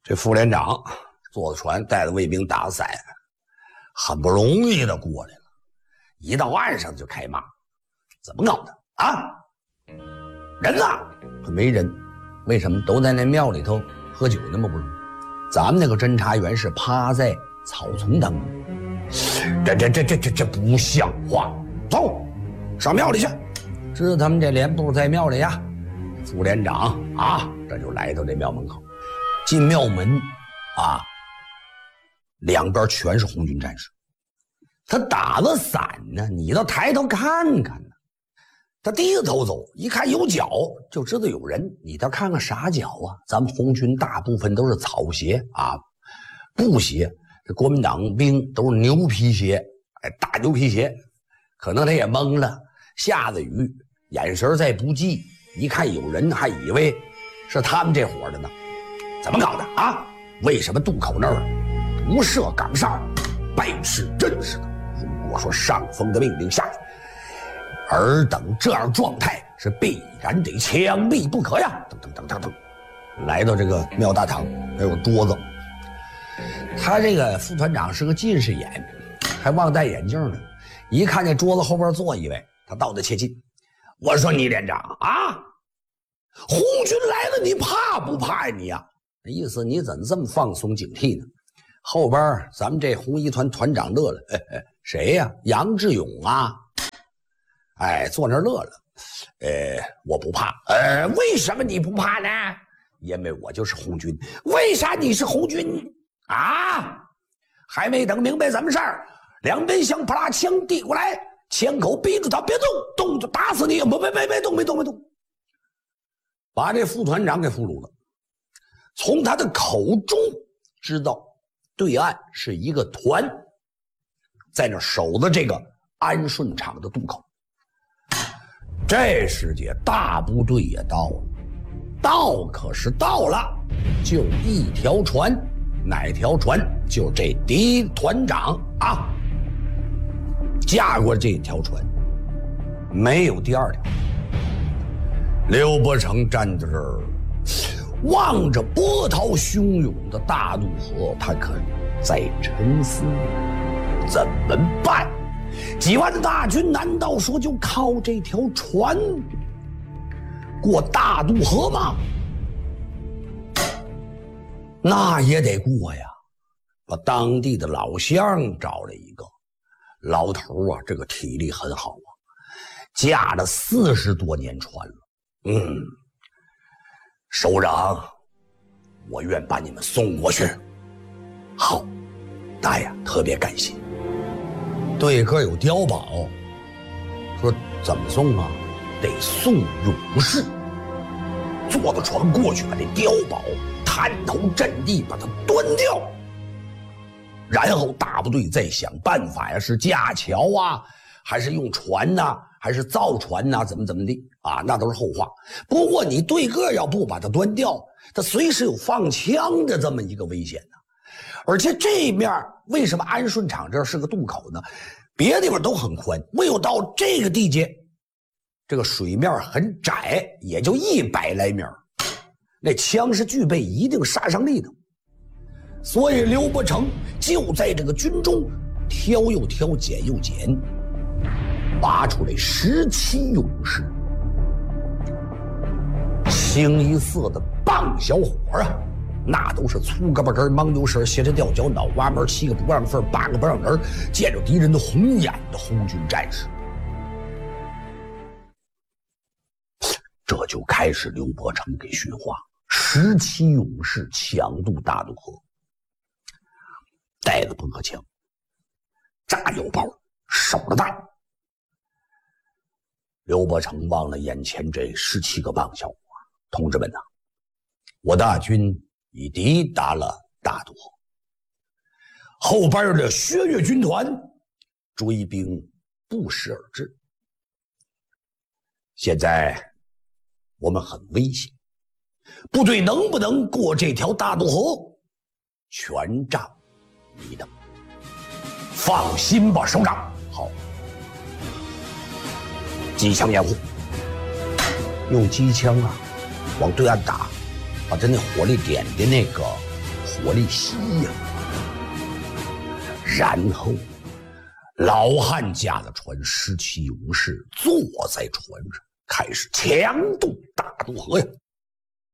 这副连长坐着船，带着卫兵打着伞，很不容易的过来了。一到岸上就开骂：“怎么搞的啊？人呢？没人，为什么都在那庙里头喝酒呢吗？不是，咱们那个侦查员是趴在草丛当中。这不像话！走，上庙里去。知道他们这连部在庙里呀。副连长啊，这就来到这庙门口。进庙门啊，两边全是红军战士。他打了伞呢，你倒抬头看看呢。他低着头走，一看有脚就知道有人。你倒看看啥脚啊？咱们红军大部分都是草鞋啊，布鞋。这国民党兵都是牛皮鞋，大牛皮鞋。可能他也懵了，下着雨，眼神再不济，一看有人还以为是他们这伙的呢。怎么搞的啊？为什么渡口那儿不设岗哨，败斥阵势的？如果说上峰的命令下去，尔等这样状态是必然得枪毙不可呀！噔，来到这个庙大堂，还有桌子。他这个副团长是个近视眼，还忘戴眼镜呢。一看见桌子后边坐一位，他倒得切近。我说你连长啊，红军来了，你怕不怕呀你呀？那意思你怎么这么放松警惕呢？后边咱们这红一团团长乐了，谁呀？杨志勇啊！坐那乐了。我不怕。为什么你不怕呢？因为我就是红军。为啥你是红军啊？还没等明白怎么事儿，两边相扑啦，枪递过来，枪口逼住他，别动，动就打死你！别动，把这副团长给俘虏了。从他的口中知道对岸是一个团在那守着这个安顺场的渡口。这时节大部队也到了，到可是到了，就一条船，哪条船？就这敌团长啊驾过这条船，没有第二条。刘伯承站在这儿，望着波涛汹涌的大渡河，他可在沉思怎么办。几万大军难道说就靠这条船过大渡河吗？那也得过呀。把当地的老乡找了一个老头啊，这个体力很好啊，驾了40多年船了。首长，我愿把你们送过去。好，大爷特别感谢。对哥有碉堡，说怎么送啊？得送勇士，坐着船过去，把这碉堡探头阵地把它端掉，然后大部队再想办法呀，是架桥啊，还是用船呐，还是造船呐，怎么的啊？那都是后话。不过你对个要不把它端掉，它随时有放枪的这么一个危险呢。而且这面为什么安顺场这是个渡口呢？别的地方都很宽，唯有到这个地界，这个水面很窄，也就100来米，那枪是具备一定杀伤力的。所以刘伯承就在这个军中挑又挑，拣又拣，拔出来17勇士，清一色的棒小伙啊，那都是粗胳膊根、mang牛身、斜着吊脚、脑瓜门、7个不让份、8个不让人，见着敌人的红眼的红军战士。这就开始刘伯承给训话：17勇士强渡大渡河，带着驳壳枪，炸药包，手榴弹。刘伯承望了眼前这17个棒小伙，同志们呐，我大军已抵达了大渡河，后边的薛岳军团追兵不时而至。现在我们很危险，部队能不能过这条大渡河，全仗你的。放心吧，首长。好，机枪掩护，用机枪啊往对岸打，把他那火力点的那个火里洗呀。然后老汉驾着船，17勇士坐在船上，开始强渡大渡河呀。